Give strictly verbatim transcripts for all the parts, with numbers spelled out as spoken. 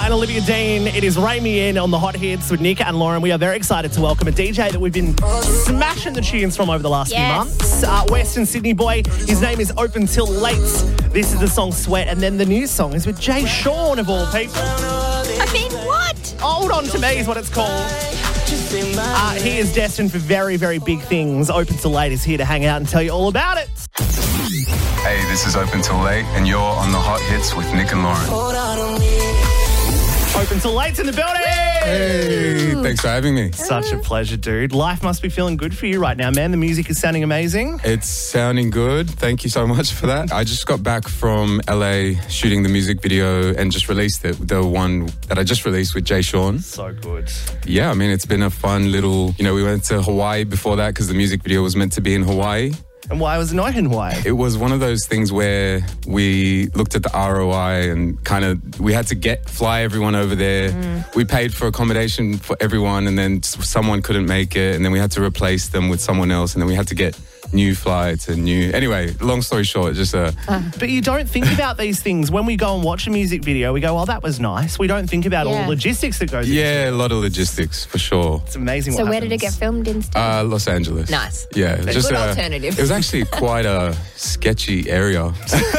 and Olivia Dean. It is Ray Me In on the Hot Hits with Nick and Lauren. We are very excited to welcome a D J that we've been smashing the tunes from over the last Yes. few months. Uh, Western Sydney boy. His name is Open Till Late. This is the song Sweat, and then the new song is with Jay Sean of all people. I mean, what? Hold On To Me is what it's called. Uh, he is destined for very, very big things. Open Till Late is here to hang out and tell you all about it. Hey, this is Open Till Late, and you're on the Hot Hits with Nick and Lauren. Open Till Late's in the building. Hey, thanks for having me. Such a pleasure, dude. Life must be feeling good for you right now, man. The music is sounding amazing. It's sounding good. Thank you so much for that. I just got back from L A shooting the music video and just released it, the one that I just released with Jay Sean. So good. Yeah, I mean, it's been a fun little, you know, we went to Hawaii before that because the music video was meant to be in Hawaii. And why was it not in Hawaii? It was one of those things where we looked at the R O I and kind of, we had to get, fly everyone over there. Mm. We paid for accommodation for everyone, and then someone couldn't make it, and then we had to replace them with someone else, and then we had to get new flights and new... Anyway, long story short, just a... Uh, but you don't think about these things. When we go and watch a music video, we go, well, that was nice. We don't think about Yeah. all the logistics that goes into it. Yeah, a lot of logistics, for sure. It's amazing So what where did it get happens. filmed instead? Uh, Los Angeles. Nice. Yeah. it was Good a- alternative. It was actually quite a sketchy area.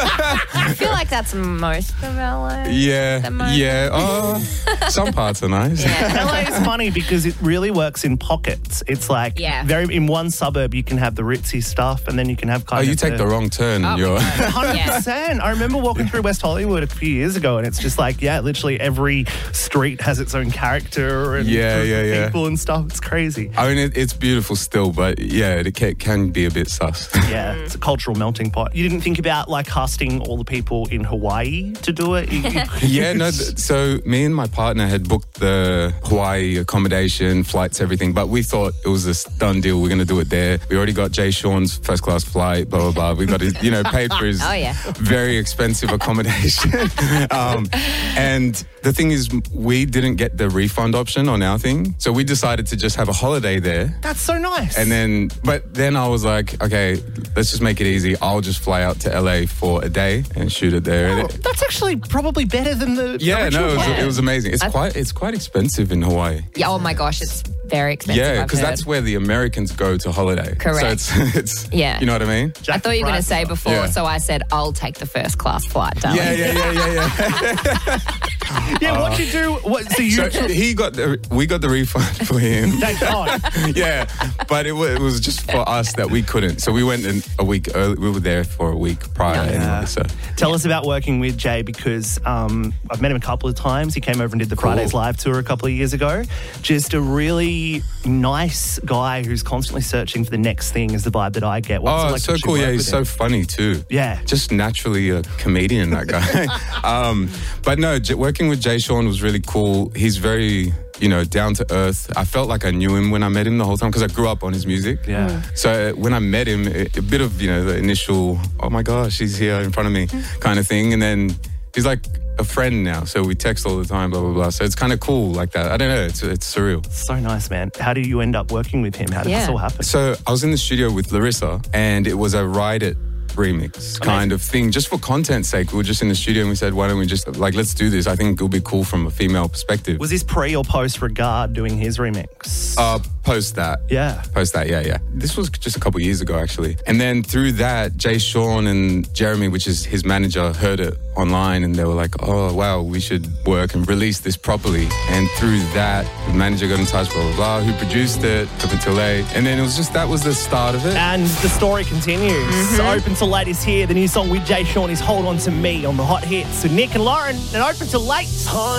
I feel like that's most of L A. Yeah, The most. yeah. Oh, some parts are nice. Yeah. L A is funny because it really works in pockets. It's like Yeah. very in one suburb you can have the ritzy stuff, and then you can have kind Oh, of you take the wrong turn. Oh, You're... my God. one hundred percent. I remember walking through West Hollywood a few years ago, and it's just like, yeah, literally every street has its own character and Yeah, group yeah, of yeah. people and stuff. It's crazy. I mean, it, it's beautiful still, but yeah, it can, can be a bit sus. Yeah, it's a cultural melting pot. You didn't think about like casting all the people in Hawaii to do it? You- you- Yeah, no. Th- so me and my partner had booked the Hawaii accommodation, flights, everything, but we thought it was a done deal. We're going to do it there. We already got Jay Sean's first class flight, blah, blah, blah. We got his, you know, paid for his Oh, yeah. very expensive accommodation. um, and the thing is, we didn't get the refund option on our thing. So we decided to just have a holiday there. That's so nice. And then, but then I was like, okay, let's just make it easy. I'll just fly out to L A for a day and shoot it there. Oh, that's actually probably better than the Yeah, original no, it was, plan. it was amazing. It's I- quite, it's quite expensive in Hawaii. Yeah, oh my gosh, it's very expensive. Yeah, I've because heard. that's where the Americans go to holiday. Correct. So it's, it's Yeah. you know what I mean? Jack I thought you were going to the say Price. before, Yeah. so I said, I'll take the first class flight, darling. Yeah, yeah, yeah, yeah, yeah. Yeah, what you do? What? So you? So he got the, we got the refund for him. Thank God. Yeah, but it, wa- it was just for us that we couldn't. So we went in a week early. We were there for a week prior. Yeah. Anyway, so Tell us about working with Jay, because um, I've met him a couple of times. He came over and did the Cool. Fridays Live tour a couple of years ago. Just a really nice guy who's constantly searching for the next thing is the vibe that I get. What's it oh, like so to actually cool. work Yeah, with he's so him? funny too. Yeah. Just naturally a comedian, that guy. um, but no, j- working with Jay Sean was really cool. He's very, you know, down to earth. I felt like I knew him when I met him the whole time because I grew up on his music. Yeah. So uh, when I met him, a, a bit of, you know, the initial, oh my gosh, he's here in front of me kind of thing. And then he's like a friend now. So we text all the time, blah, blah, blah. So it's kind of cool like that. I don't know. It's, it's surreal. So nice, man. How did you end up working with him? How did Yeah. this all happen? So I was in the studio with Larissa, and it was a Ride It remix kind of thing, just for content's sake. We were just in the studio and we said, why don't we just, like, let's do this. I think it'll be cool from a female perspective. Was this pre or post Regard doing his remix? Uh, post that. yeah. Post that, yeah, yeah. This was just a couple years ago, actually. And then through that, Jay Sean and Jeremy, which is his manager, heard it online and they were like, oh, wow, we should work and release this properly. And through that, the manager got in touch, blah, blah, blah, who produced it up until late. And then it was just, that was the start of it. And the story continues. Mm-hmm. Open Till Late is here. The new song with Jay Sean is Hold On To Me on the Hot Hits. So Nick and Lauren, and Open Till Late.